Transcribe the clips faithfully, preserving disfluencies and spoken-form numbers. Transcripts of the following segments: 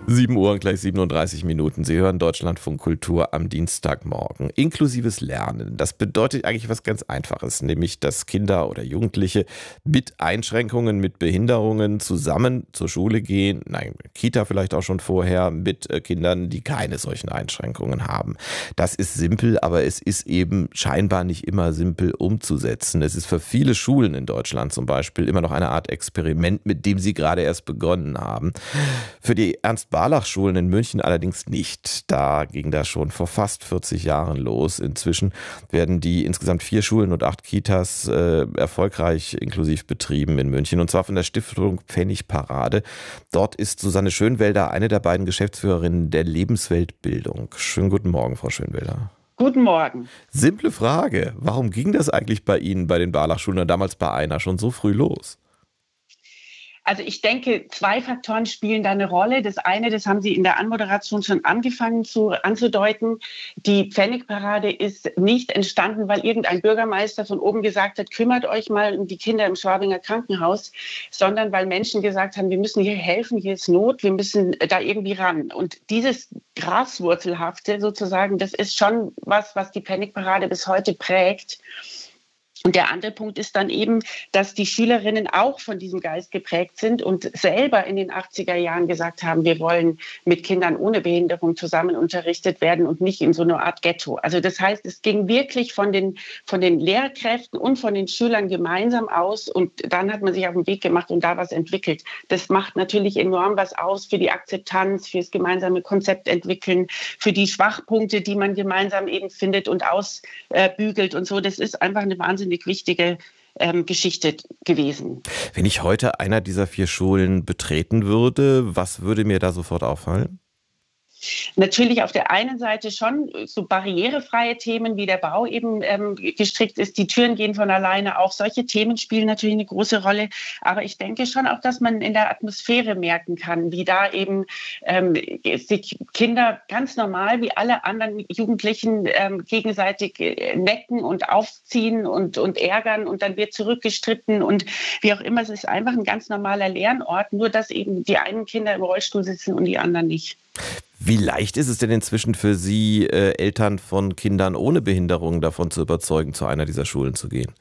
sieben Uhr und gleich siebenunddreißig Minuten. Sie hören Deutschlandfunk Kultur am Dienstagmorgen. Inklusives Lernen, das bedeutet eigentlich was ganz Einfaches, nämlich dass Kinder oder Jugendliche mit Einschränkungen, mit Behinderungen zusammen zur Schule gehen, nein, Kita vielleicht auch schon vorher, mit Kindern, die keine solchen Einschränkungen haben. Das ist simpel, aber es ist eben scheinbar nicht immer simpel umzusetzen. Es ist für viele Schulen in Deutschland zum Beispiel immer noch eine Art Experiment, mit dem sie gerade erst begonnen haben. Für die Ernst-Barlach-Schulen in München allerdings nicht. Da ging das schon vor fast vierzig Jahren los. Inzwischen werden die insgesamt vier Schulen und acht Kitas äh, erfolgreich inklusiv betrieben in München. Und zwar von der Stiftung Pfennigparade. Dort ist Susanne Schönwelder eine der beiden Geschäftsführerinnen der Lebensweltbildung. Schönen guten Morgen, Frau Schönwelder. Guten Morgen. Simple Frage. Warum ging das eigentlich bei Ihnen, bei den Barlach-Schulen oder damals bei einer schon so früh los? Also ich denke, zwei Faktoren spielen da eine Rolle. Das eine, das haben Sie in der Anmoderation schon angefangen zu, anzudeuten. Die Pfennigparade ist nicht entstanden, weil irgendein Bürgermeister von oben gesagt hat, kümmert euch mal um die Kinder im Schwabinger Krankenhaus, sondern weil Menschen gesagt haben, wir müssen hier helfen, hier ist Not, wir müssen da irgendwie ran. Und dieses Graswurzelhafte sozusagen, das ist schon was, was die Pfennigparade bis heute prägt. Und der andere Punkt ist dann eben, dass die Schülerinnen auch von diesem Geist geprägt sind und selber in den achtziger Jahren gesagt haben, wir wollen mit Kindern ohne Behinderung zusammen unterrichtet werden und nicht in so einer Art Ghetto. Also das heißt, es ging wirklich von den, von den Lehrkräften und von den Schülern gemeinsam aus und dann hat man sich auf den Weg gemacht und da was entwickelt. Das macht natürlich enorm was aus für die Akzeptanz, für das gemeinsame Konzept entwickeln, für die Schwachpunkte, die man gemeinsam eben findet und ausbügelt und so. Das ist einfach eine wahnsinnige wichtige ähm, Geschichte gewesen. Wenn ich heute einer dieser vier Schulen betreten würde, was würde mir da sofort auffallen? Natürlich auf der einen Seite schon so barrierefreie Themen, wie der Bau eben ähm, gestrickt ist. Die Türen gehen von alleine auf. Solche Themen spielen natürlich eine große Rolle. Aber ich denke schon auch, dass man in der Atmosphäre merken kann, wie da eben ähm, sich Kinder ganz normal wie alle anderen Jugendlichen ähm, gegenseitig necken und aufziehen und, und ärgern und dann wird zurückgestritten und wie auch immer. Es ist einfach ein ganz normaler Lernort, nur dass eben die einen Kinder im Rollstuhl sitzen und die anderen nicht. Wie leicht ist es denn inzwischen für Sie, äh, Eltern von Kindern ohne Behinderung davon zu überzeugen, zu einer dieser Schulen zu gehen?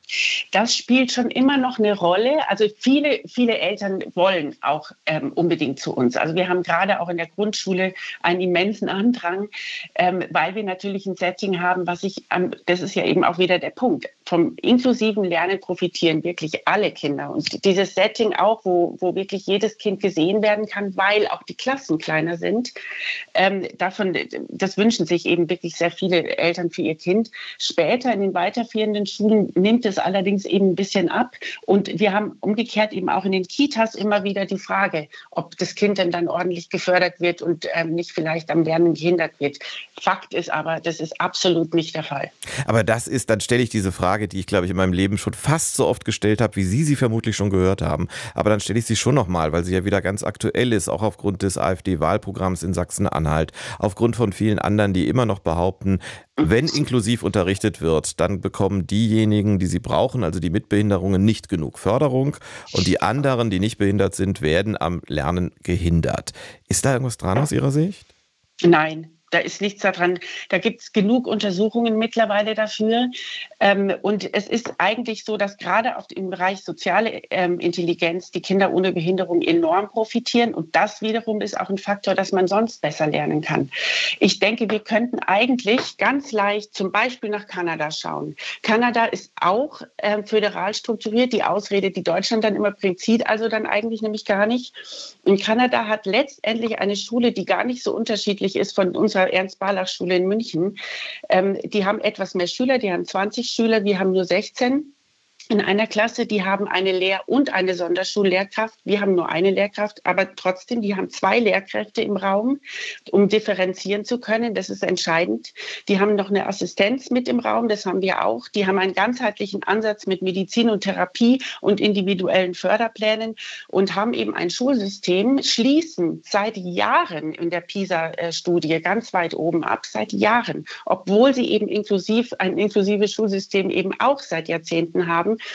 Das spielt schon immer noch eine Rolle. Also viele, viele Eltern wollen auch ähm, unbedingt zu uns. Also wir haben gerade auch in der Grundschule einen immensen Andrang, ähm, weil wir natürlich ein Setting haben, was ich, ähm, das ist ja eben auch wieder der Punkt, vom inklusiven Lernen profitieren wirklich alle Kinder. Und dieses Setting auch, wo, wo wirklich jedes Kind gesehen werden kann, weil auch die Klassen kleiner sind, ähm, davon, das wünschen sich eben wirklich sehr viele Eltern für ihr Kind. Später in den weiterführenden Schulen nimmt es allerdings eben ein bisschen ab. Und wir haben umgekehrt eben auch in den Kitas immer wieder die Frage, ob das Kind denn dann ordentlich gefördert wird und ähm, nicht vielleicht am Lernen gehindert wird. Fakt ist aber, das ist absolut nicht der Fall. Aber das ist, dann stelle ich diese Frage, die ich glaube ich in meinem Leben schon fast so oft gestellt habe, wie Sie sie vermutlich schon gehört haben. Aber dann stelle ich sie schon nochmal, weil sie ja wieder ganz aktuell ist, auch aufgrund des AfD-Wahlprogramms in Sachsen-Anhalt, aufgrund von vielen anderen, die immer noch behaupten, wenn inklusiv unterrichtet wird, dann bekommen diejenigen, die sie brauchen, also die mit Behinderungen, nicht genug Förderung und die anderen, die nicht behindert sind, werden am Lernen gehindert. Ist da irgendwas dran aus Ihrer Sicht? Nein. Da ist nichts daran. Da gibt es genug Untersuchungen mittlerweile dafür. Ähm, und es ist eigentlich so, dass gerade auf im Bereich soziale ähm, Intelligenz die Kinder ohne Behinderung enorm profitieren. Und das wiederum ist auch ein Faktor, dass man sonst besser lernen kann. Ich denke, wir könnten eigentlich ganz leicht zum Beispiel nach Kanada schauen. Kanada ist auch ähm, föderal strukturiert. Die Ausrede, die Deutschland dann immer bringt, zieht also dann eigentlich nämlich gar nicht. Und Kanada hat letztendlich eine Schule, die gar nicht so unterschiedlich ist von unserer Ernst-Barlach-Schule in München. Ähm, die haben etwas mehr Schüler, die haben zwanzig Schüler, wir haben nur sechzehn. In einer Klasse, die haben eine Lehr- und eine Sonderschullehrkraft. Wir haben nur eine Lehrkraft, aber trotzdem, die haben zwei Lehrkräfte im Raum, um differenzieren zu können. Das ist entscheidend. Die haben noch eine Assistenz mit im Raum, das haben wir auch. Die haben einen ganzheitlichen Ansatz mit Medizin und Therapie und individuellen Förderplänen und haben eben ein Schulsystem, schließen seit Jahren in der PISA-Studie ganz weit oben ab, seit Jahren, obwohl sie eben inklusiv, ein inklusives Schulsystem eben auch seit Jahrzehnten haben.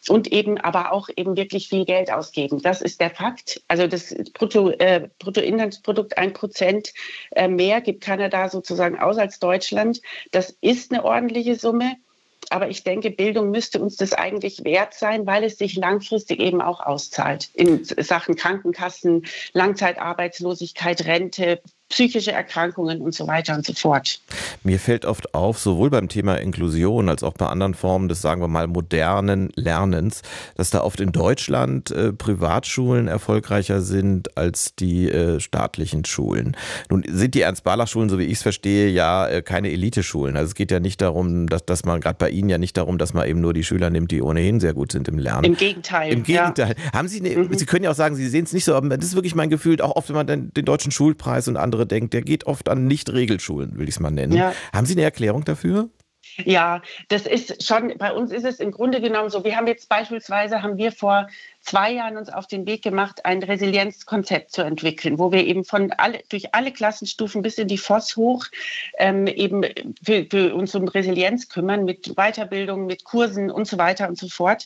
und eben aber auch eben wirklich viel Geld ausgeben. Das ist der Fakt. Also das Brutto, äh, Bruttoinlandsprodukt ein Prozent äh, mehr gibt Kanada sozusagen aus als Deutschland. Das ist eine ordentliche Summe. Aber ich denke, Bildung müsste uns das eigentlich wert sein, weil es sich langfristig eben auch auszahlt. In Sachen Krankenkassen, Langzeitarbeitslosigkeit, Rente, psychische Erkrankungen und so weiter und so fort. Mir fällt oft auf, sowohl beim Thema Inklusion als auch bei anderen Formen des, sagen wir mal, modernen Lernens, dass da oft in Deutschland äh, Privatschulen erfolgreicher sind als die äh, staatlichen Schulen. Nun sind die Ernst-Barlach-Schulen, so wie ich es verstehe, ja äh, keine Eliteschulen. Also es geht ja nicht darum, dass, dass man, gerade bei Ihnen ja nicht darum, dass man eben nur die Schüler nimmt, die ohnehin sehr gut sind im Lernen. Im Gegenteil. Im Gegenteil. Ja. Haben Sie, eine, mhm. Sie können ja auch sagen, Sie sehen es nicht so, aber das ist wirklich mein Gefühl, auch oft, wenn man den, den deutschen Schulpreis und andere denkt, der geht oft an Nicht-Regelschulen, will ich es mal nennen. Ja. Haben Sie eine Erklärung dafür? Ja, das ist schon, bei uns ist es im Grunde genommen so, wir haben jetzt beispielsweise, haben wir vor zwei Jahren uns auf den Weg gemacht, ein Resilienzkonzept zu entwickeln, wo wir eben von alle, durch alle Klassenstufen bis in die F O S hoch ähm, eben für, für uns um Resilienz kümmern, mit Weiterbildung, mit Kursen und so weiter und so fort.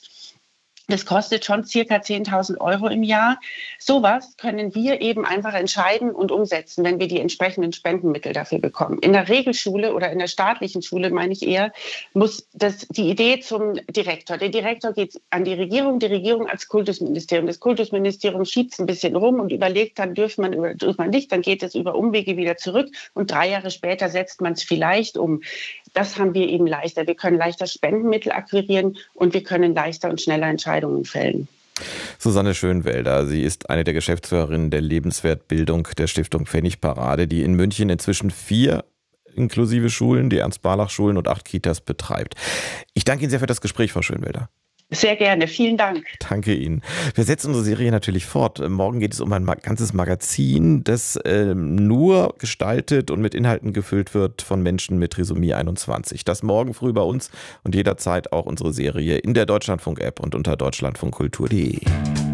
Das kostet schon circa zehntausend Euro im Jahr. Sowas können wir eben einfach entscheiden und umsetzen, wenn wir die entsprechenden Spendenmittel dafür bekommen. In der Regelschule oder in der staatlichen Schule, meine ich eher, muss das die Idee zum Direktor. Der Direktor geht an die Regierung, die Regierung als Kultusministerium. Das Kultusministerium schiebt es ein bisschen rum und überlegt, dann dürft man oder dürft man nicht, dann geht es über Umwege wieder zurück und drei Jahre später setzt man es vielleicht um. Das haben wir eben leichter. Wir können leichter Spendenmittel akquirieren und wir können leichter und schneller Entscheidungen fällen. Susanne Schönwelder, sie ist eine der Geschäftsführerinnen der Lebenswertbildung der Stiftung Pfennigparade, die in München inzwischen vier inklusive Schulen, die Ernst-Barlach-Schulen und acht Kitas betreibt. Ich danke Ihnen sehr für das Gespräch, Frau Schönwelder. Sehr gerne, vielen Dank. Danke Ihnen. Wir setzen unsere Serie natürlich fort. Morgen geht es um ein ganzes Magazin, das äh, nur gestaltet und mit Inhalten gefüllt wird von Menschen mit Trisomie einundzwanzig. Das morgen früh bei uns und jederzeit auch unsere Serie in der Deutschlandfunk-App und unter deutschlandfunkkultur punkt de.